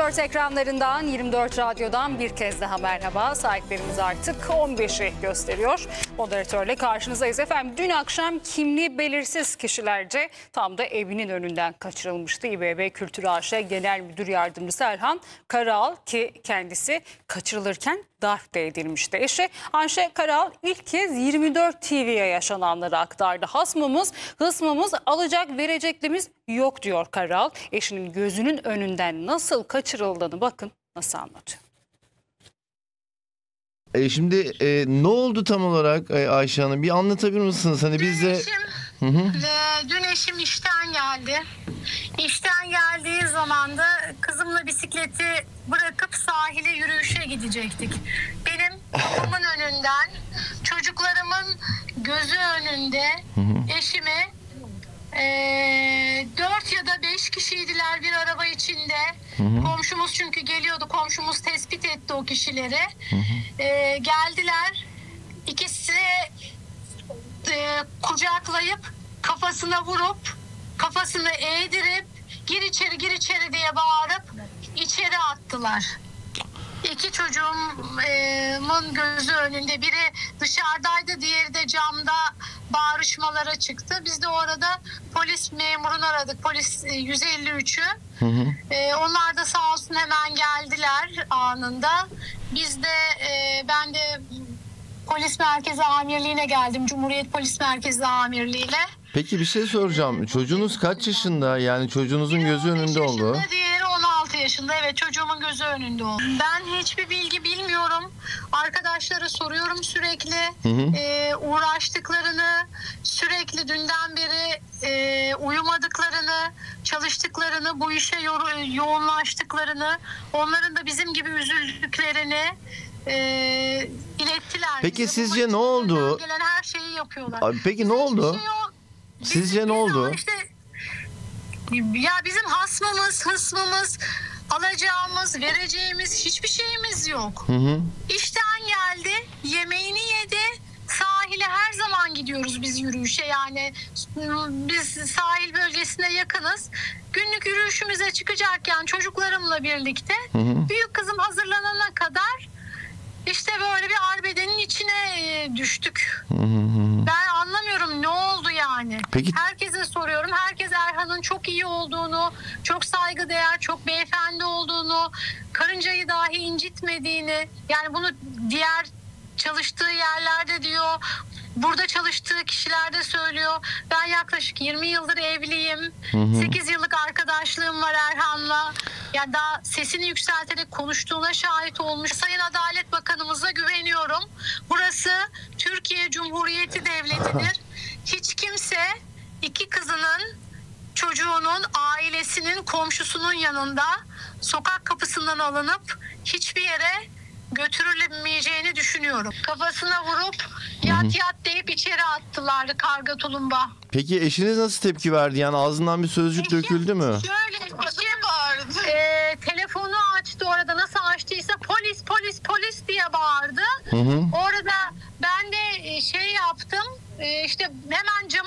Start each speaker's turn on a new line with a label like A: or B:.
A: 24 ekranlarından, 24 radyodan bir kez daha merhaba. Saatlerimiz artık 15'i gösteriyor. Moderatörle karşınızdayız efendim. Dün akşam kimliği belirsiz kişilerce tam da evinin önünden kaçırılmıştı. İBB Kültür AŞ Genel Müdür Yardımcısı Erhan Karaal ki kendisi kaçırılırken darp da edilmişti. Eşi Ayşe Karaal ilk kez 24 TV'ye yaşananları aktardı. Hısmımız alacak vereceklerimiz yok diyor Karaal. Eşinin gözünün önünden nasıl kaçırıldığını bakın nasıl anlatıyor.
B: Şimdi ne oldu tam olarak Ayşe Hanım? Bir anlatabilir misiniz? Hani biz de...
C: Dün eşim işten geldi. İşten geldiği zaman da kızımla bisikleti bırakıp sahile yürüyüşe gidecektik. Benim kapımın önünden, çocuklarımın gözü önünde eşimi 4 ya da 5 kişiydiler bir araba içinde. Komşumuz çünkü geliyordu. Komşumuz tespit etti o kişileri. Geldiler. İkisi kucaklayıp kafasına vurup kafasını eğdirip gir içeri diye bağırıp içeri attılar. İki çocuğumun gözü önünde, biri dışarıdaydı, diğeri de camda bağırışmalara çıktı. Biz de orada polis memurunu aradık, polis 153'ü. Onlar da sağ olsun hemen geldiler anında. Biz de ben de Polis Merkezi Amirliği'ne geldim. Cumhuriyet Polis Merkezi Amirliği'yle.
B: Peki bir şey soracağım. Çocuğunuz kaç yaşında? Yani çocuğunuzun gözü önünde oldu.
C: Diğeri 16 yaşında. Evet, çocuğumun gözü önünde oldu. Ben hiçbir bilgi bilmiyorum. Arkadaşlara soruyorum sürekli. Uğraştıklarını, sürekli dünden beri uyumadıklarını, çalıştıklarını, bu işe yoğunlaştıklarını, onların da bizim gibi üzüldüklerini ilettiler.
B: Peki
C: bize.
B: sizce ne oldu?
C: Gelen her şeyi yapıyorlar.
B: Abi, peki ne oldu? Sizce ne oldu?
C: İşte, ya bizim hısmımız, alacağımız, vereceğimiz hiçbir şeyimiz yok. İşten geldi, yemeğini yedi. Sahile her zaman gidiyoruz biz yürüyüşe, yani biz sahil bölgesine yakınız. Günlük yürüyüşümüze çıkacakken çocuklarımla birlikte büyük kızım hazırlanana kadar işte böyle bir arbedenin içine düştük. Ben anlamıyorum ne oldu yani.
B: Peki.
C: Herkese soruyorum. Herkes Erhan'ın çok iyi olduğunu, çok saygıdeğer, çok beyefendi olduğunu, karıncayı dahi incitmediğini, yani bunu diğer çalıştığı yerlerde diyor, burada çalıştığı kişiler de söylüyor. Ben yaklaşık 20 yıldır evliyim. 8 yıllık arkadaşlığım var Erhan'la. Ya daha sesini yükselterek konuştuğuna şahit olmuş. Sayın Adalet Bakanımıza güveniyorum. Burası Türkiye Cumhuriyeti Devleti'dir. Hiç kimse iki kızının, çocuğunun, ailesinin, komşusunun yanında sokak kapısından alınıp hiçbir yere götürülemeyeceğini düşünüyorum. Kafasına vurup yat deyip içeri attılar karga tulumba.
B: Peki eşiniz nasıl tepki verdi? Yani ağzından bir sözcük döküldü mü?
C: Şöyle bağırdı. Telefonu açtı, orada nasıl açtıysa polis diye bağırdı. Orada ben de şey yaptım. İşte hemen